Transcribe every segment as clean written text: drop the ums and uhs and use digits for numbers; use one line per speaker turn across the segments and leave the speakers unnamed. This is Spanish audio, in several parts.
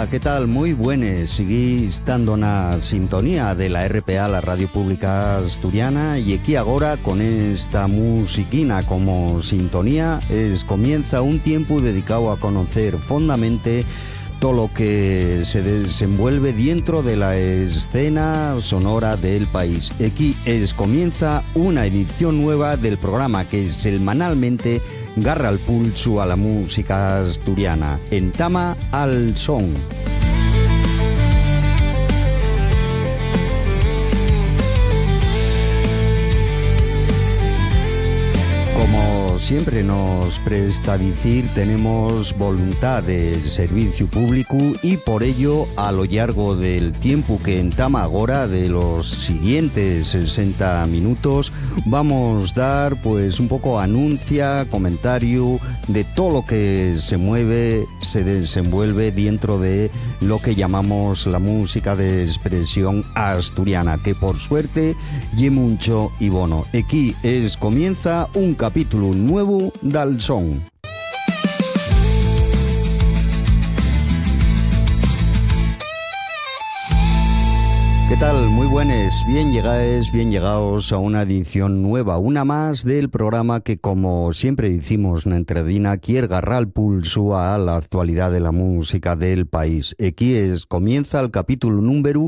Hola, ¿qué tal? Muy buenas. Seguís estando na sintonía de la RPA, la Radio Pública Asturiana, y aquí ahora con esta musiquina como sintonía comienza un tiempo dedicado a conocer fondamente todo lo que se desenvuelve dentro de la escena sonora del país. Aquí comienza una edición nueva del programa que semanalmente garra el pulso a la música asturiana. Entama al son. Como siempre nos presta a decir, tenemos voluntad de servicio público y por ello a lo largo del tiempo que entama ahora, de los siguientes 60 minutos, vamos a dar pues un poco anuncia, comentario de todo lo que se mueve, se desenvuelve dentro de lo que llamamos la música de expresión asturiana, que por suerte y mucho y bueno. Aquí comienza un capítulo nuevo del son. ¿Qué tal? Muy buenas, bien llegados a una edición nueva, una más del programa que, como siempre decimos en Entredina, quiere agarrar el pulso a la actualidad de la música del país. Aquí comienza el capítulo número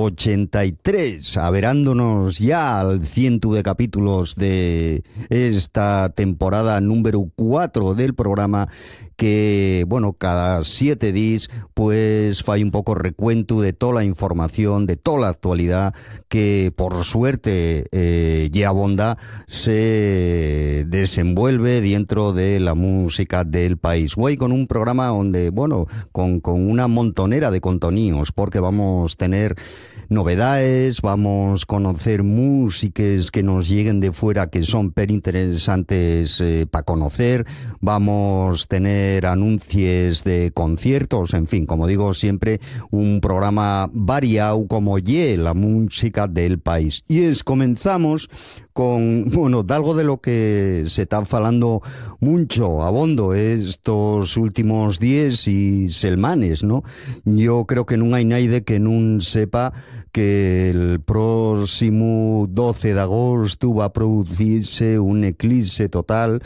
83, averándonos ya al 100 de capítulos de esta temporada número 4 del programa, que, bueno, cada 7 días pues fai un poco recuento de toda la información, de toda la actualidad que por suerte y abonda se desenvuelve dentro de la música del país. Voy con un programa donde, bueno, con una montonera de contenidos, porque vamos a tener novedades, vamos a conocer músicas que nos lleguen de fuera que son per interesantes para conocer, vamos a tener anuncios de conciertos, en fin, como digo siempre, un programa variado como la música del país. Y comenzamos con, bueno, de algo de lo que se está falando mucho, abondo, estos últimos días y semanas, ¿no? Yo creo que no hay nadie que no sepa que el próximo 12 de agosto va a producirse un eclipse total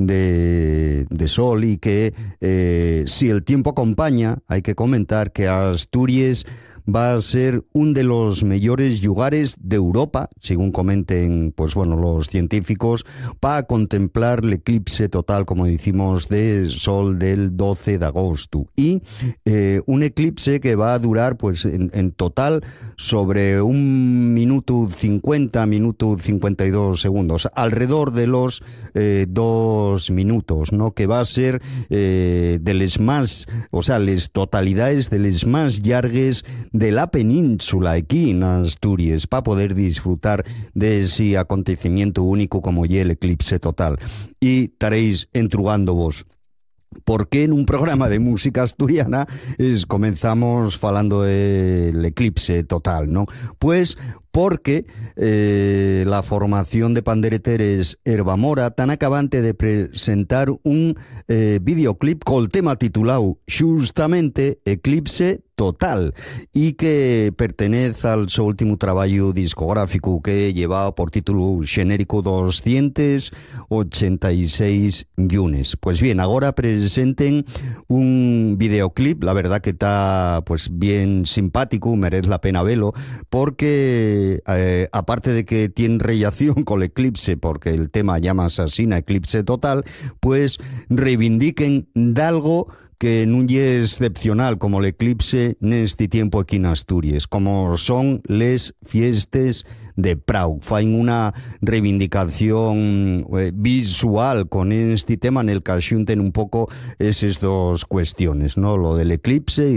de sol y que si el tiempo acompaña, hay que comentar que Asturias va a ser uno de los mejores lugares de Europa, según comenten pues bueno los científicos, para contemplar el eclipse total, como decimos, de sol del 12 de agosto. Y un eclipse que va a durar pues en total sobre 1 minuto 50, minuto 52 segundos, alrededor de los 2 minutos, ¿no? Que va a ser de les más, o sea, les totalidades de les más llargues de la península aquí en Asturias, para poder disfrutar de ese acontecimiento único como el eclipse total. Y estaréis entrugando vos, ¿por qué en un programa de música asturiana comenzamos falando del eclipse total, no? Pues porque la formación de pandereteres Herbamora tan acabante de presentar un videoclip con el tema titulado justamente Eclipse Total, y que pertenece al su último trabajo discográfico que llevaba por título genérico 286 yunes. Pues bien, ahora presenten un videoclip, la verdad que está pues bien simpático, merece la pena verlo, porque aparte de que tiene relación con el eclipse, porque el tema llama asesina Eclipse Total, pues reivindiquen de algo que no es excepcional como el eclipse en este tiempo aquí en Asturias, como son les fiestas de Prau. Fain una reivindicación visual con este tema en el que asunten un poco esas dos cuestiones, ¿no? Lo del eclipse